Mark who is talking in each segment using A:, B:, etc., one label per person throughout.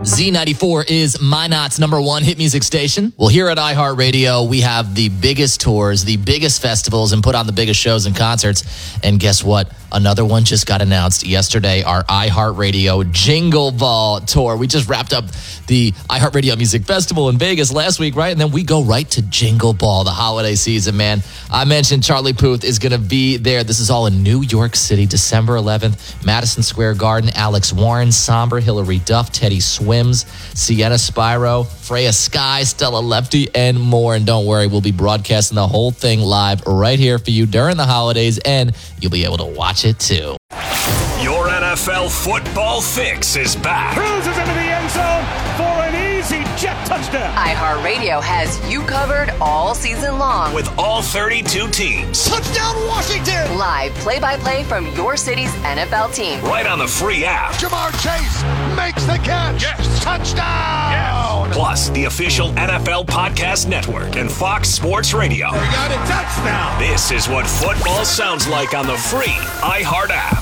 A: Z94 is Minot's number one hit music station. Well, here at iHeartRadio, we have the biggest tours, the biggest festivals, and put on the biggest shows and concerts. And guess what? Another one just got announced yesterday, our iHeartRadio Jingle Ball Tour. We just wrapped up the iHeartRadio Music Festival in Vegas last week, right? And then we go right to Jingle Ball, the holiday season, man. I mentioned Charlie Puth is going to be there. This is all in New York City, December 11th, Madison Square Garden. Alex Warren, Somber, Hillary Duff, Teddy Swims, Sienna Spyro, Freya Sky, Stella Lefty, and more. And don't worry, we'll be broadcasting the whole thing live right here for you during the holidays, and you'll be able to watch it too.
B: Your NFL football fix is back.
C: Cruises into the end zone for an easy jet touchdown.
D: iHeartRadio has you covered all season long.
B: With all 32 teams.
C: Touchdown Washington!
D: Live play-by-play from your city's NFL team.
B: Right on the free app.
C: Jamar Chase makes the catch. Yes. Touchdown! Yes.
B: Plus, the official NFL Podcast Network and Fox Sports Radio.
C: We got a touchdown.
B: This is what football sounds like on the free iHeart app.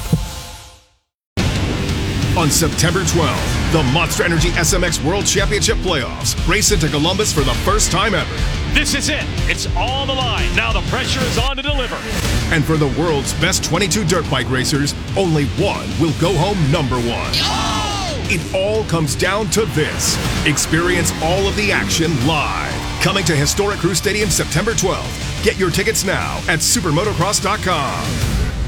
E: On September 12th, the Monster Energy SMX World Championship Playoffs race into Columbus for the first time ever.
F: This is it. It's on the line. Now the pressure is on to deliver.
E: And for the world's best 22 dirt bike racers, only one will go home number one. It all comes down to this. Experience all of the action live. Coming to historic Crew Stadium September 12th. Get your tickets now at supermotocross.com.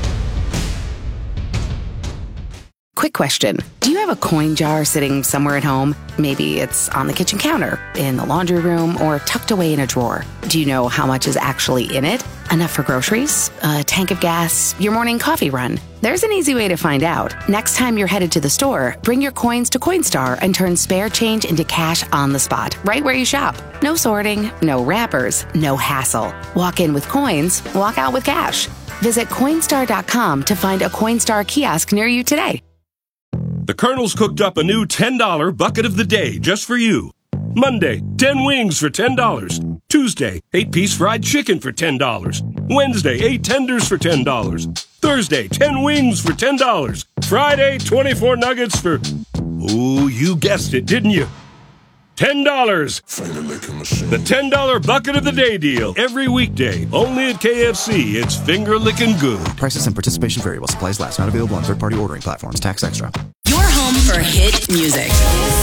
G: Quick question. Do you have a coin jar sitting somewhere at home? Maybe it's on the kitchen counter, in the laundry room, or tucked away in a drawer. Do you know how much is actually in it? Enough for groceries? A tank of gas? Your morning coffee run? There's an easy way to find out. Next time you're headed to the store, bring your coins to Coinstar and turn spare change into cash on the spot, right where you shop. No sorting, no wrappers, no hassle. Walk in with coins, walk out with cash. Visit Coinstar.com to find a Coinstar kiosk near you today.
H: The Colonel's cooked up a new $10 bucket of the day just for you. Monday, 10 wings for $10. Tuesday, 8-piece fried chicken for $10. Wednesday, 8 tenders for $10. Thursday, 10 wings for $10. Friday, 24 nuggets for... Oh, you guessed it, didn't you? $10. The $10 bucket of the day deal. Every weekday. Only at KFC. It's finger-licking good.
I: Prices and participation vary while supplies last. Not available on third-party ordering platforms. Tax extra.
J: Your home for hit music.